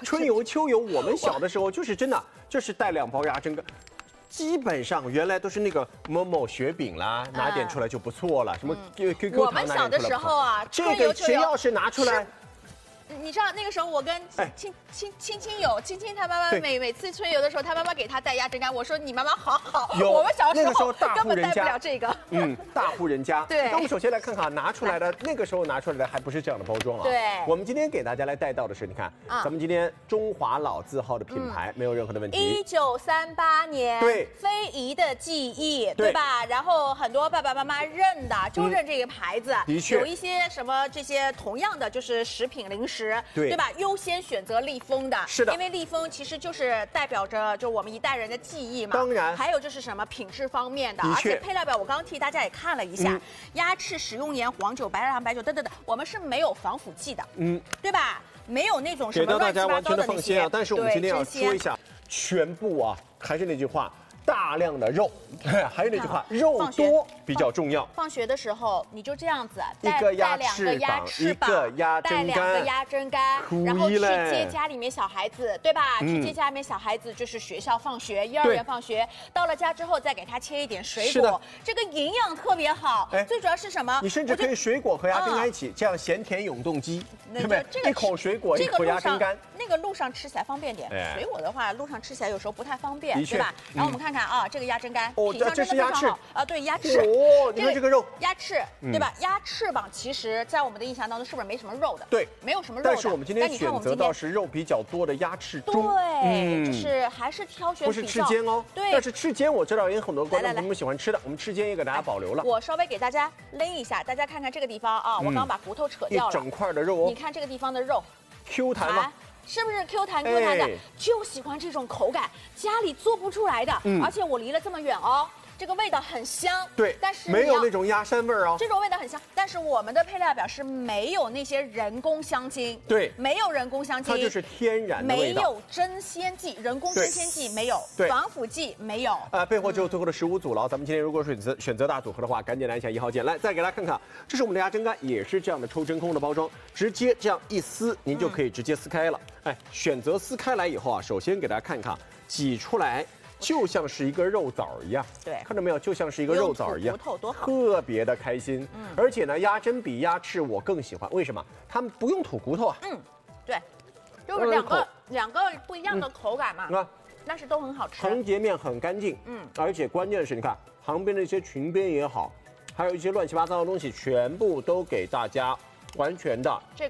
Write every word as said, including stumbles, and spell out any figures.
春油秋油，我们小的时候就是真的就是带两包鸭胗干。 基本上原来都是那个某某雪饼啦，拿点出来就不错了。什么 Q Q 糖我们小的时候啊， 这个谁要是拿出来， 你知道那个时候我跟亲亲亲亲友亲亲他妈妈每每次春游的时候，他妈妈给他带鸭胗干，我说你妈妈好好。我们小时候根本带不了这个。 嗯，大户人家。 对。 那我们首先来看看拿出来的那个时候拿出来的还不是这样的包装啊。 对。 我们今天给大家来带到的是，你看，咱们今天中华老字号的品牌没有任何的问题。 一九三八年。 对。 非遗的技艺，对吧？然后很多爸爸妈妈认的就认这个牌子。 的确。 有一些什么这些同样的就是食品零食，对吧？ 优先选择立丰的， 是的， 因为立丰其实就是代表着就我们一代人的记忆嘛。 当然， 还有就是什么品质方面的，而且配料表我刚刚替大家也看了一下，嗯、鸭翅、食用盐、黄酒、白糖白酒等等等，我们是没有防腐剂的，嗯，对吧？没有那种什么乱七八糟的那些。 啊，但是我们今天要说一下，全部啊，还是那句话。 大量的肉，还有那句话，肉多比较重要。 放学的时候你就这样子， 一个鸭翅膀， 一个鸭带两个鸭胗干，然后去接家里面小孩子，对吧？去接家里面小孩子就是学校放学，幼儿园放学，到了家之后再给他切一点水果，这个营养特别好。最主要是什么？ 你甚至可以水果和鸭胗干一起，这样咸甜永动机，对不对？一口水果，一口鸭胗干。 那个路上吃起来方便点，水果的话路上吃起来有时候不太方便，对吧？然后我们看看。 看啊，这个鸭胗干， 哦，这是鸭翅啊，对，鸭翅。 哦，你看这个肉， 鸭翅，对吧？鸭翅膀其实，在我们的印象当中，是不是没什么肉的？ 对， 没有什么肉的。 但是我们今天选择到是肉比较多的鸭翅中， 对，就是还是挑选。 不是翅尖哦， 对。 但是翅尖我知道也有很多观众朋友们喜欢吃的，我们翅尖也给大家保留了。 我稍微给大家勒一下，大家看看这个地方啊，我刚刚把骨头扯掉了， 一整块的肉哦。 你看这个地方的肉 ，Q 弹吗？ 是不是 Q 弹 Q 弹的？就喜欢这种口感，家里做不出来的。而且我离了这么远哦，这个味道很香。 对， 但是没有那种鸭膻味儿哦。 这种味道很香，但是我们的配料表是没有那些人工香精。 对， 没有人工香精， 它就是天然的味道。 没有增鲜剂，人工增鲜剂没有，防腐剂没有。 啊，备货之后最后的食物组了，咱们今天如果选择选择大组合的话，赶紧来一下一号键。来，再给大家看看，这是我们的鸭胗干，也是这样的抽真空的包装，直接这样一撕，您就可以直接撕开了。 哎，选择撕开来以后啊，首先给大家看看，挤出来就像是一个肉枣一样， 对， 看到没有，就像是一个肉枣一样，特别的开心。嗯，而且呢，鸭胗比鸭翅我更喜欢，为什么？它们不用吐骨头啊。 嗯，对，就是两个两个不一样的口感嘛， 啊， 但是都很好吃。 横截面很干净，嗯，而且关键是你看旁边的一些裙边也好，还有一些乱七八糟的东西，全部都给大家完全的。